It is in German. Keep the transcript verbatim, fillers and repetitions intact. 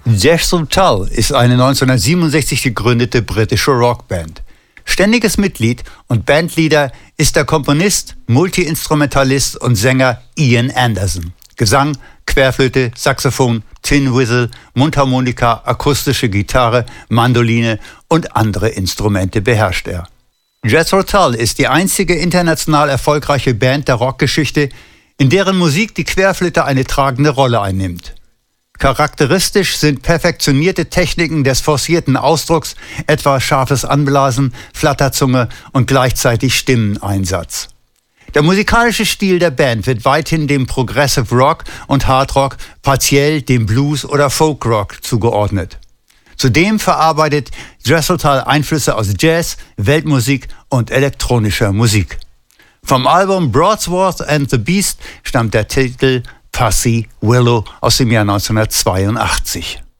Jethro Tull ist eine neunzehnhundertsiebenundsechzig gegründete britische Rockband. Ständiges Mitglied und Bandleader ist der Komponist, Multiinstrumentalist und Sänger Ian Anderson. Gesang, Querflöte, Saxophon, Tin Whistle, Mundharmonika, akustische Gitarre, Mandoline und andere Instrumente beherrscht er. Jethro Tull ist die einzige international erfolgreiche Band der Rockgeschichte, in deren Musik die Querflöte eine tragende Rolle einnimmt. Charakteristisch sind perfektionierte Techniken des forcierten Ausdrucks, etwa scharfes Anblasen, Flatterzunge und gleichzeitig Stimmeneinsatz. Der musikalische Stil der Band wird weithin dem Progressive Rock und Hard Rock, partiell dem Blues oder Folk Rock zugeordnet. Zudem verarbeitet Jethro Tull Einflüsse aus Jazz, Weltmusik und elektronischer Musik. Vom Album Broadsworth and the Beast stammt der Titel Pussy Willow aus dem Jahr neunzehnhundertzweiundachtzig.